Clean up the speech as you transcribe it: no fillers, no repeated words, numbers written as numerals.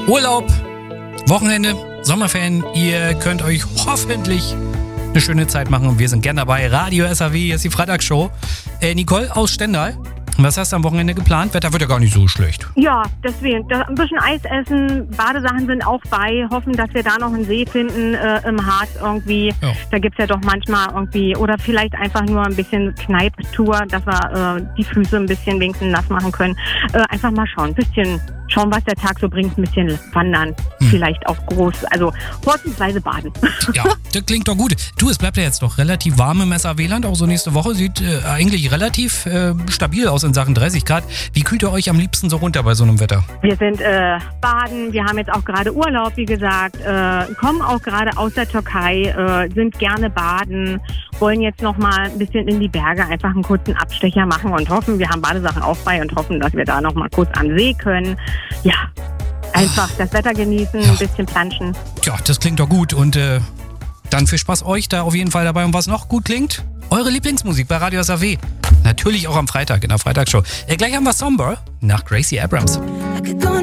Urlaub, Wochenende, Sommerferien. Ihr könnt euch hoffentlich eine schöne Zeit machen und wir sind gern dabei. Radio SAW, hier ist die Freitagsshow. Nicole aus Stendal, was hast du am Wochenende geplant? Wetter wird ja gar nicht so schlecht. Ja, deswegen. Ein bisschen Eis essen, Badesachen sind auch bei. Hoffen, dass wir da noch einen See finden im Harz irgendwie. Ja. Da gibt's ja doch manchmal irgendwie, oder vielleicht einfach nur ein bisschen Kneipptour, dass wir die Füße ein bisschen wenigstens nass machen können. Einfach mal schauen, ein bisschen schauen, was der Tag so bringt, ein bisschen wandern, vielleicht auch groß, also vorzugsweise baden. Ja, das klingt doch gut. Du, es bleibt ja jetzt doch relativ warm im SAW-Land, auch so nächste Woche. Sieht eigentlich relativ stabil aus in Sachen 30 Grad. Wie kühlt ihr euch am liebsten so runter bei so einem Wetter? Wir sind baden, wir haben jetzt auch gerade Urlaub, wie gesagt, kommen auch gerade aus der Türkei, sind gerne baden, wollen jetzt noch mal ein bisschen in die Berge einfach einen kurzen Abstecher machen und hoffen, wir haben Badesachen auch bei und hoffen, dass wir da noch mal kurz am See können. Ja, einfach das Wetter genießen, ein bisschen planschen. Ja, das klingt doch gut und dann viel Spaß euch da auf jeden Fall dabei. Und was noch gut klingt? Eure Lieblingsmusik bei Radio SAW. Natürlich auch am Freitag in der Freitagsshow. Gleich haben wir Somber nach Gracie Abrams.